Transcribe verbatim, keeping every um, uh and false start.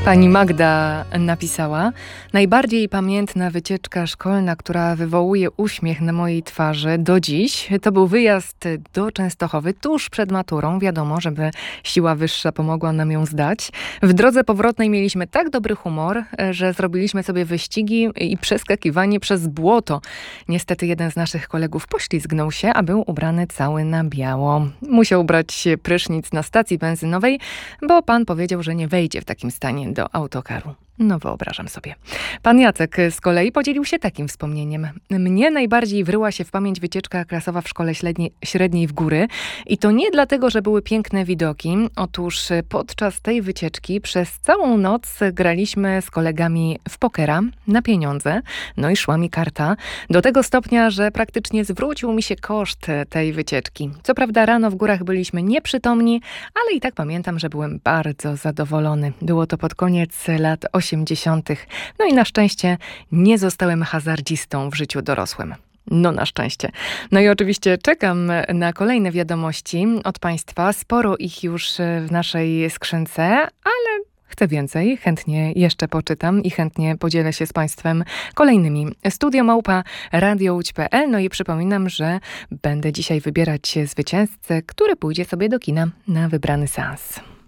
Pani Magda napisała: najbardziej pamiętna wycieczka szkolna, która wywołuje uśmiech na mojej twarzy do dziś, to był wyjazd do Częstochowy tuż przed maturą. Wiadomo, żeby siła wyższa pomogła nam ją zdać. W drodze powrotnej mieliśmy tak dobry humor, że zrobiliśmy sobie wyścigi i przeskakiwanie przez błoto. Niestety jeden z naszych kolegów poślizgnął się, a był ubrany cały na biało. Musiał brać prysznic na stacji benzynowej, bo pan powiedział, że nie wejdzie w takim stanie do autokaru. No wyobrażam sobie. Pan Jacek z kolei podzielił się takim wspomnieniem. Mnie najbardziej wryła się w pamięć wycieczka klasowa w szkole średniej, średniej w góry. I to nie dlatego, że były piękne widoki. Otóż podczas tej wycieczki przez całą noc graliśmy z kolegami w pokera na pieniądze. No i szła mi karta. Do tego stopnia, że praktycznie zwrócił mi się koszt tej wycieczki. Co prawda rano w górach byliśmy nieprzytomni, ale i tak pamiętam, że byłem bardzo zadowolony. Było to pod koniec lat osiemdziesiątych. No i na szczęście nie zostałem hazardzistą w życiu dorosłym. No na szczęście. No i oczywiście czekam na kolejne wiadomości od Państwa. Sporo ich już w naszej skrzynce, ale chcę więcej. Chętnie jeszcze poczytam i chętnie podzielę się z Państwem kolejnymi. Studio małpa radio łódź kropka pe el. No i przypominam, że będę dzisiaj wybierać zwycięzcę, który pójdzie sobie do kina na wybrany seans.